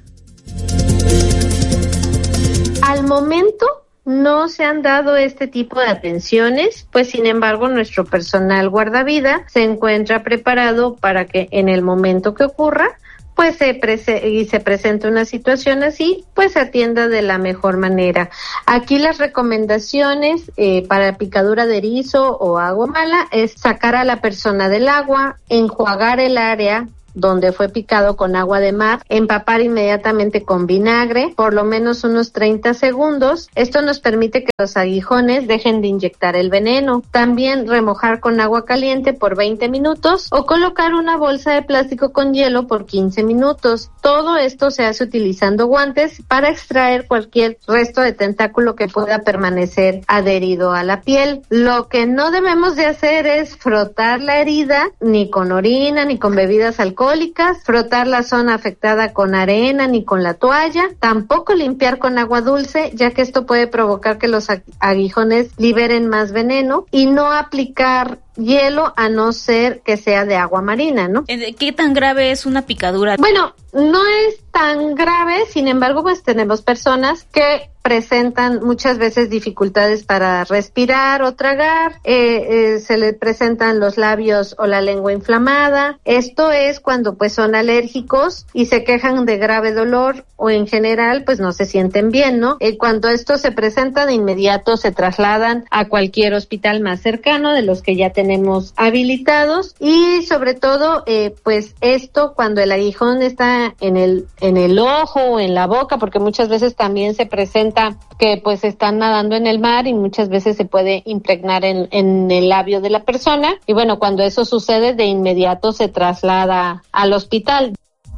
Al momento no se han dado este tipo de atenciones, pues sin embargo nuestro personal guardavida se encuentra preparado para que en el momento que ocurra, pues se prese- y se presente una situación así, pues se atienda de la mejor manera. Aquí las recomendaciones eh, para picadura de erizo o agua mala es sacar a la persona del agua, enjuagar el área donde fue picado con agua de mar, empapar inmediatamente con vinagre, por lo menos unos treinta segundos. Esto nos permite que los aguijones dejen de inyectar el veneno. También remojar con agua caliente por veinte minutos o colocar una bolsa de plástico con hielo por quince minutos. Todo esto se hace utilizando guantes para extraer cualquier resto de tentáculo que pueda permanecer adherido a la piel. Lo que no debemos de hacer es frotar la herida ni con orina ni con bebidas alcohólicas, frotar la zona afectada con arena ni con la toalla, tampoco limpiar con agua dulce, ya que esto puede provocar que los aguijones liberen más veneno, y no aplicar hielo a no ser que sea de agua marina, ¿no? ¿Qué tan grave es una picadura? Bueno, no es tan grave, sin embargo, pues tenemos personas que presentan muchas veces dificultades para respirar o tragar, eh, eh, se les presentan los labios o la lengua inflamada. Esto es cuando pues son alérgicos y se quejan de grave dolor o en general pues no se sienten bien, ¿no? Eh, cuando esto se presenta, de inmediato se trasladan a cualquier hospital más cercano de los que ya tenemos habilitados, y sobre todo eh, pues esto cuando el aguijón está en el en el ojo o en la boca, porque muchas veces también se presenta que pues están nadando en el mar y muchas veces se puede impregnar en, en el labio de la persona, y bueno, cuando eso sucede de inmediato se traslada al hospital.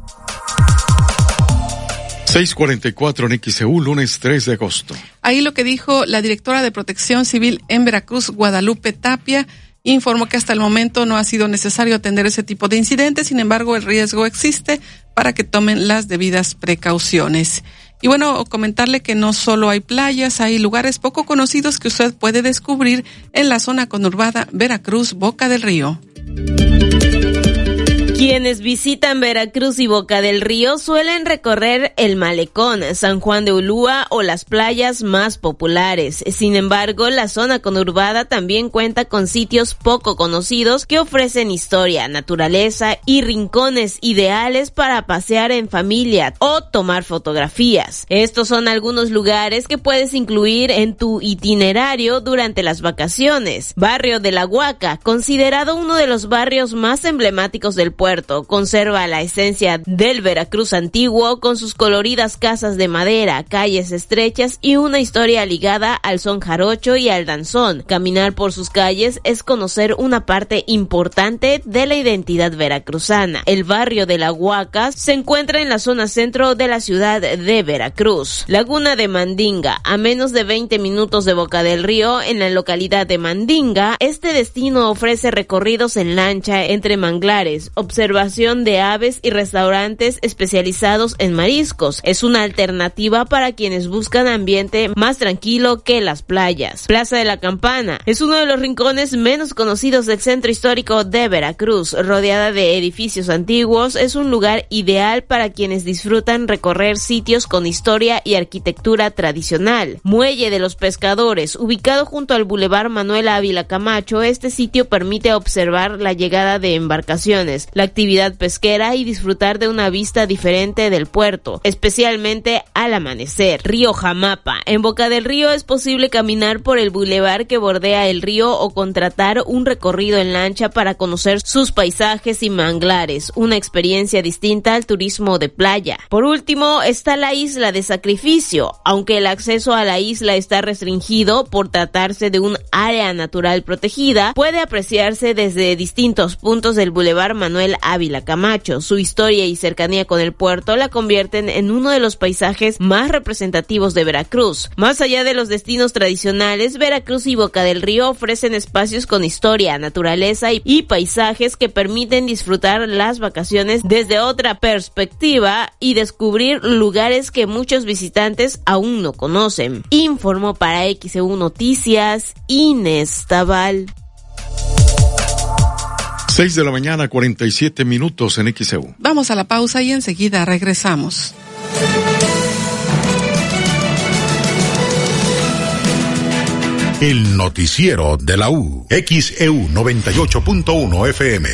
seis cuarenta y cuatro en X E U, lunes tres de agosto. Ahí lo que dijo la directora de Protección Civil en Veracruz, Guadalupe Tapia, informó que hasta el momento no ha sido necesario atender ese tipo de incidentes, sin embargo el riesgo existe para que tomen las debidas precauciones. Y bueno, comentarle que no solo hay playas, hay lugares poco conocidos que usted puede descubrir en la zona conurbada Veracruz, Boca del Río. Quienes visitan Veracruz y Boca del Río suelen recorrer el Malecón, San Juan de Ulúa o las playas más populares. Sin embargo, la zona conurbada también cuenta con sitios poco conocidos que ofrecen historia, naturaleza y rincones ideales para pasear en familia o tomar fotografías. Estos son algunos lugares que puedes incluir en tu itinerario durante las vacaciones. Barrio de la Huaca, considerado uno de los barrios más emblemáticos del puerto, conserva la esencia del Veracruz antiguo con sus coloridas casas de madera, calles estrechas y una historia ligada al son jarocho y al danzón. Caminar por sus calles es conocer una parte importante de la identidad veracruzana. El barrio de la Huaca se encuentra en la zona centro de la ciudad de Veracruz. Laguna de Mandinga, a menos de veinte minutos de Boca del Río, en la localidad de Mandinga, este destino ofrece recorridos en lancha entre manglares, observación de aves y restaurantes especializados en mariscos. Es una alternativa para quienes buscan ambiente más tranquilo que las playas. Plaza de la Campana es uno de los rincones menos conocidos del centro histórico de Veracruz. Rodeada de edificios antiguos, es un lugar ideal para quienes disfrutan recorrer sitios con historia y arquitectura tradicional. Muelle de los Pescadores, ubicado junto al Boulevard Manuel Ávila Camacho, este sitio permite observar la llegada de embarcaciones, la actividad pesquera y disfrutar de una vista diferente del puerto, especialmente al amanecer. Río Jamapa. En Boca del Río es posible caminar por el bulevar que bordea el río o contratar un recorrido en lancha para conocer sus paisajes y manglares, una experiencia distinta al turismo de playa. Por último, está la isla de Sacrificio. Aunque el acceso a la isla está restringido por tratarse de un área natural protegida, puede apreciarse desde distintos puntos del bulevar Manuel Ávila Camacho. Su historia y cercanía con el puerto la convierten en uno de los paisajes más representativos de Veracruz. Más allá de los destinos tradicionales, Veracruz y Boca del Río ofrecen espacios con historia, naturaleza y, y paisajes que permiten disfrutar las vacaciones desde otra perspectiva y descubrir lugares que muchos visitantes aún no conocen. Informó para X E U Noticias Inés Tabal. seis de la mañana, cuarenta y siete minutos en X E U. Vamos a la pausa y enseguida regresamos. El noticiero de la U. X E U noventa y ocho punto uno F M.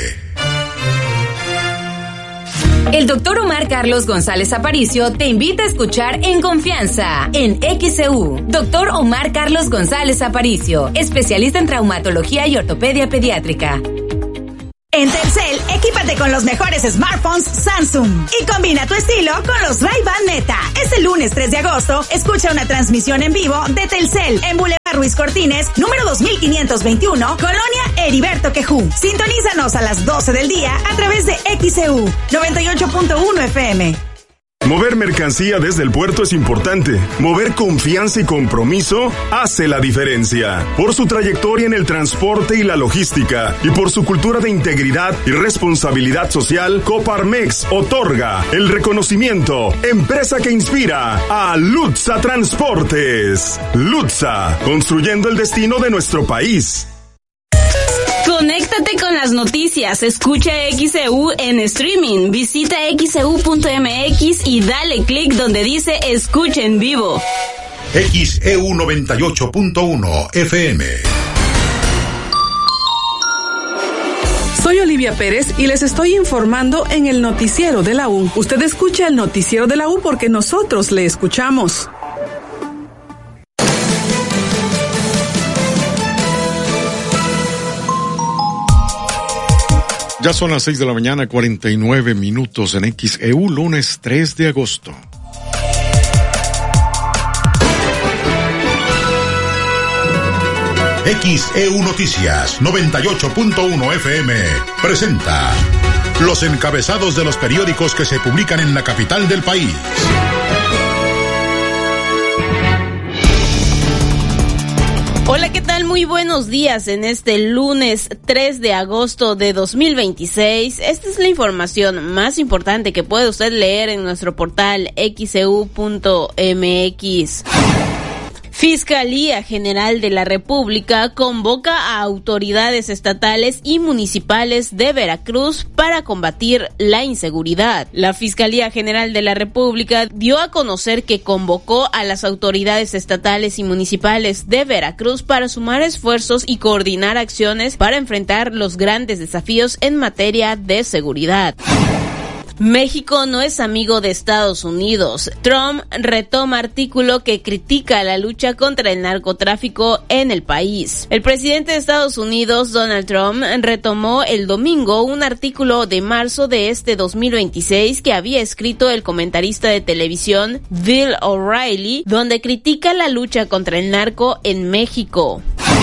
El doctor Omar Carlos González Aparicio te invita a escuchar En Confianza, en X E U. Doctor Omar Carlos González Aparicio, especialista en traumatología y ortopedia pediátrica. En Telcel, equípate con los mejores smartphones Samsung y combina tu estilo con los Ray-Ban Meta. Este lunes tres de agosto, escucha una transmisión en vivo de Telcel en Boulevard Ruiz Cortines, número dos mil quinientos veintiuno, Colonia Heriberto Quejú. Sintonízanos a las doce del día a través de X E U noventa y ocho punto uno F M. Mover mercancía desde el puerto es importante. Mover confianza y compromiso hace la diferencia. Por su trayectoria en el transporte y la logística y por su cultura de integridad y responsabilidad social, Coparmex otorga el reconocimiento Empresa que inspira a Lutza Transportes. Lutza, construyendo el destino de nuestro país. Conéctate con las noticias, escucha X E U en streaming, visita x e u punto m x y dale clic donde dice escucha en vivo. X E U noventa y ocho punto uno F M. Soy Olivia Pérez y les estoy informando en el noticiero de la U. Usted escucha el noticiero de la U porque nosotros le escuchamos. Ya son las seis de la mañana, cuarenta y nueve minutos en X E U, lunes tres de agosto. X E U Noticias noventa y ocho punto uno F M presenta los encabezados de los periódicos que se publican en la capital del país. Hola, ¿qué tal? Muy buenos días en este lunes tres de agosto de dos mil veintiséis. Esta es la información más importante que puede usted leer en nuestro portal x e u punto m x. Fiscalía General de la República convoca a autoridades estatales y municipales de Veracruz para combatir la inseguridad. La Fiscalía General de la República dio a conocer que convocó a las autoridades estatales y municipales de Veracruz para sumar esfuerzos y coordinar acciones para enfrentar los grandes desafíos en materia de seguridad. México no es amigo de Estados Unidos. Trump retoma artículo que critica la lucha contra el narcotráfico en el país. El presidente de Estados Unidos, Donald Trump, retomó el domingo un artículo de marzo de este dos mil veintiséis que había escrito el comentarista de televisión Bill O'Reilly, donde critica la lucha contra el narco en México.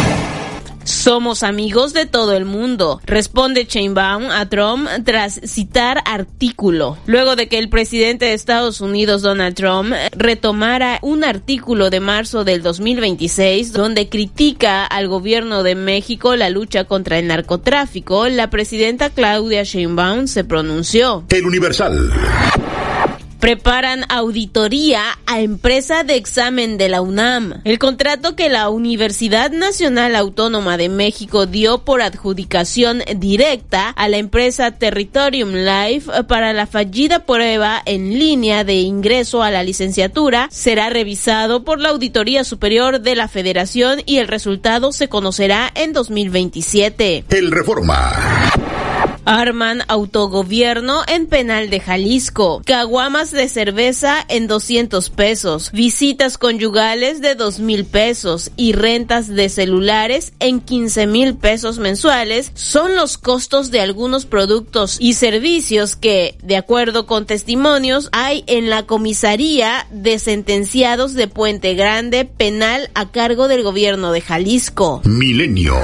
Somos amigos de todo el mundo, responde Sheinbaum a Trump tras citar artículo. Luego de que el presidente de Estados Unidos, Donald Trump, retomara un artículo de marzo del dos mil veintiséis donde critica al gobierno de México la lucha contra el narcotráfico, la presidenta Claudia Sheinbaum se pronunció. El Universal. Preparan auditoría a empresa de examen de la UNAM. El contrato que la Universidad Nacional Autónoma de México dio por adjudicación directa a la empresa Territorium Life para la fallida prueba en línea de ingreso a la licenciatura será revisado por la Auditoría Superior de la Federación y el resultado se conocerá en dos mil veintisiete. El Reforma. Arman autogobierno en penal de Jalisco. Caguamas de cerveza en doscientos pesos. Visitas conyugales de dos mil pesos y rentas de celulares en quince mil pesos mensuales son los costos de algunos productos y servicios que, de acuerdo con testimonios, hay en la comisaría de sentenciados de Puente Grande penal a cargo del gobierno de Jalisco. Milenio.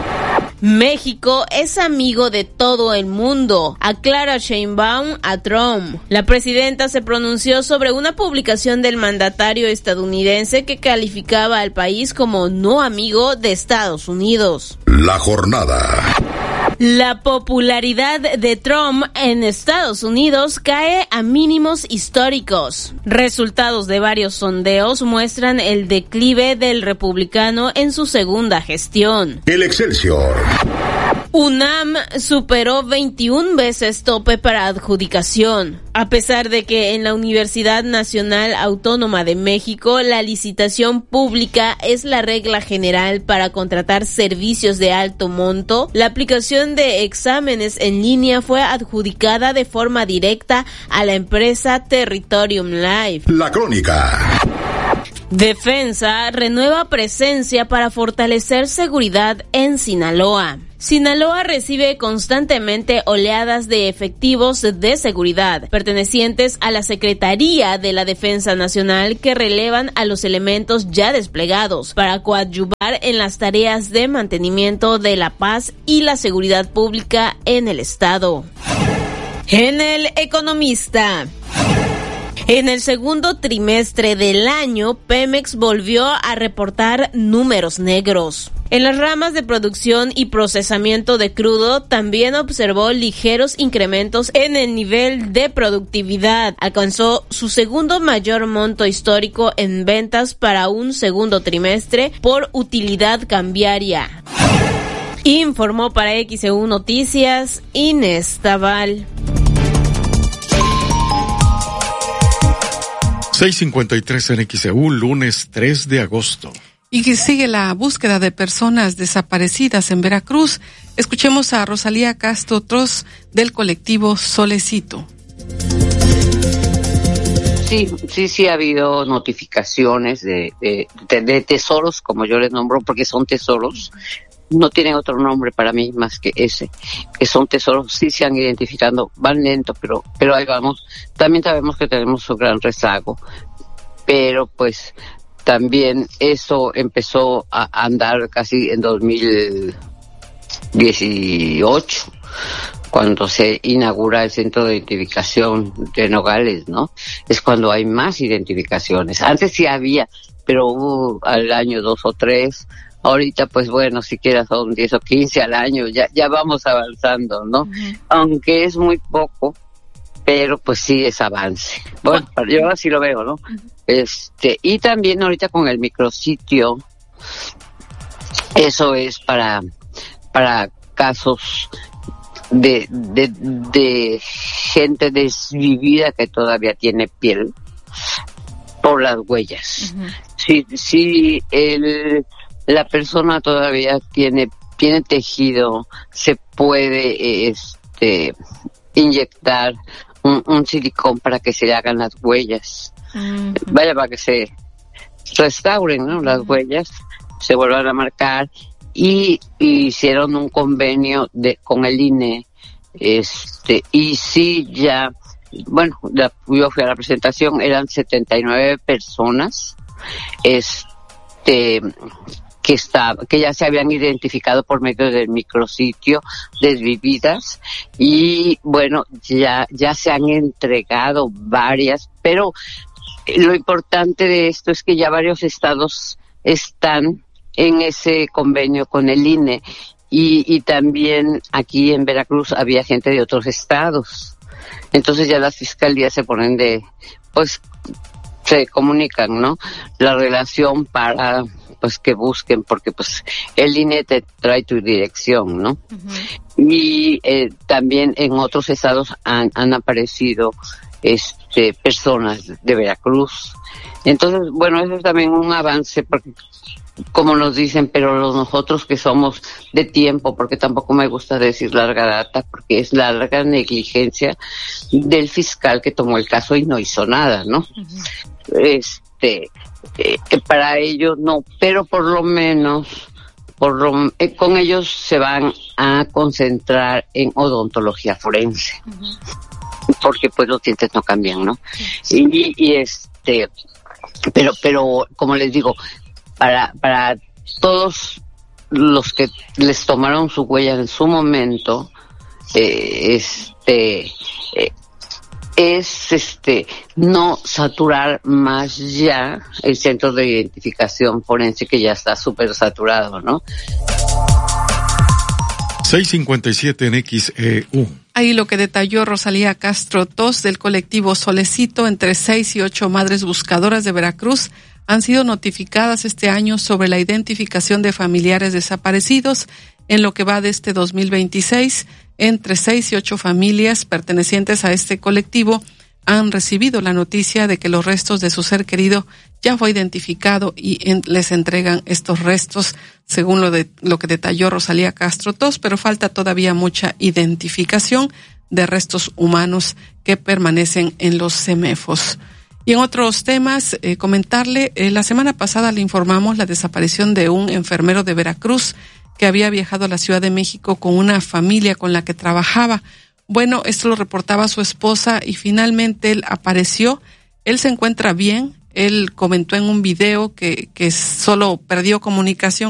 México es amigo de todo el mundo, aclara Sheinbaum a Trump. La presidenta se pronunció sobre una publicación del mandatario estadounidense que calificaba al país como no amigo de Estados Unidos. La jornada. La popularidad de Trump en Estados Unidos cae a mínimos históricos. Resultados de varios sondeos muestran el declive del republicano en su segunda gestión. El Excelsior. UNAM superó veintiuna veces tope para adjudicación. A pesar de que en la Universidad Nacional Autónoma de México la licitación pública es la regla general para contratar servicios de alto monto, la aplicación de exámenes en línea fue adjudicada de forma directa a la empresa Territorium Life. La Crónica. Defensa renueva presencia para fortalecer seguridad en Sinaloa. Sinaloa recibe constantemente oleadas de efectivos de seguridad pertenecientes a la Secretaría de la Defensa Nacional que relevan a los elementos ya desplegados para coadyuvar en las tareas de mantenimiento de la paz y la seguridad pública en el estado. En El Economista. En el segundo trimestre del año, Pemex volvió a reportar números negros. En las ramas de producción y procesamiento de crudo también observó ligeros incrementos en el nivel de productividad. Alcanzó su segundo mayor monto histórico en ventas para un segundo trimestre por utilidad cambiaria. Informó para X E U Noticias Inés Tabal. seis cincuenta y tres en X E U, lunes tres de agosto. Y que sigue la búsqueda de personas desaparecidas en Veracruz. Escuchemos a Rosalía Castro Tros del colectivo Solecito. Sí, sí, sí ha habido notificaciones de, de, de, de tesoros, como yo les nombro, porque son tesoros. No tienen otro nombre para mí más que ese, que son tesoros. Sí se han identificado, van lento, pero, pero ahí vamos. También sabemos que tenemos un gran rezago, pero pues también eso empezó a andar casi en dos mil dieciocho, cuando se inaugura el centro de identificación de Nogales, ¿no? Es cuando hay más identificaciones. Antes sí había, pero hubo al año dos o tres. Ahorita, pues bueno, siquiera son diez o quince al año, ya, ya vamos avanzando, ¿no? Uh-huh. Aunque es muy poco, pero pues sí es avance. Bueno, yo así lo veo, ¿no? Uh-huh. Este, y también ahorita con el micrositio, eso es para, para casos de, de, de gente desvivida que todavía tiene piel por las huellas. Uh-huh. Sí, sí, el, la persona todavía tiene, tiene tejido, se puede, este, inyectar un, un silicón para que se le hagan las huellas. Uh-huh. Vaya, para que se restauren, ¿no? Uh-huh. Las huellas, se vuelvan a marcar, y, y hicieron un convenio de con el I N E, este, y sí ya, bueno, la, yo fui a la presentación, eran setenta y nueve personas, este, que está, que ya se habían identificado por medio del micrositio desvividas, y bueno, ya, ya se han entregado varias, pero lo importante de esto es que ya varios estados están en ese convenio con el I N E, y, y también aquí en Veracruz había gente de otros estados. Entonces ya las fiscalías se ponen de, pues, se comunican, ¿no? La relación para, pues, que busquen, porque pues el I N E te trae tu dirección, ¿no? Uh-huh. Y eh, también en otros estados han, han aparecido este personas de Veracruz. Entonces, bueno, eso es también un avance, porque como nos dicen, pero los nosotros que somos de tiempo, porque tampoco me gusta decir larga data, porque es la larga negligencia del fiscal que tomó el caso y no hizo nada, ¿no? Uh-huh. Este, eh, para ellos no, pero por lo menos, por lo, eh, con ellos se van a concentrar en odontología forense, uh-huh. porque pues los dientes no cambian, ¿no? Sí. Y, y este, pero, pero, como les digo, para, para todos los que les tomaron su huella en su momento, eh, este, eh, es este, no saturar más ya el centro de identificación forense, que ya está súper saturado, ¿no? seis cincuenta y siete en X E U. Ahí lo que detalló Rosalía Castro Tos del colectivo Solecito, entre seis y ocho madres buscadoras de Veracruz han sido notificadas este año sobre la identificación de familiares desaparecidos. En lo que va de este dos mil veintiséis, entre seis y ocho familias pertenecientes a este colectivo han recibido la noticia de que los restos de su ser querido ya fue identificado, y en, les entregan estos restos, según lo de lo que detalló Rosalía Castro Tos, pero falta todavía mucha identificación de restos humanos que permanecen en los CEMEFOS. Y en otros temas, eh, comentarle, eh, la semana pasada le informamos la desaparición de un enfermero de Veracruz que había viajado a la Ciudad de México con una familia con la que trabajaba. Bueno, esto lo reportaba su esposa y finalmente él apareció. Él se encuentra bien. Él comentó en un video que, que solo perdió comunicación